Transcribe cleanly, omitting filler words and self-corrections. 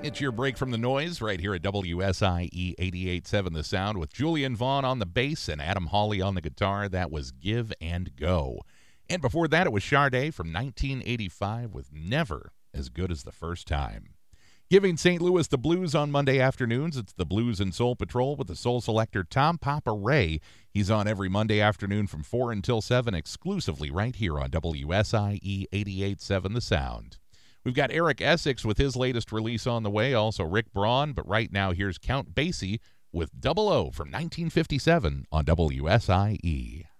It's your break from the noise right here at WSIE 88.7 The Sound with Julian Vaughn on the bass and Adam Hawley on the guitar. That was Give and Go. And before that, it was Sade from 1985 with Never as Good as the First Time. Giving St. Louis the blues on Monday afternoons, it's the Blues and Soul Patrol with the soul selector Tom Papa Ray. He's on every Monday afternoon from 4 until 7 exclusively right here on WSIE 88.7 The Sound. We've got Eric Essex with his latest release on the way, also Rick Braun, but right now here's Count Basie with Double O from 1957 on WSIE.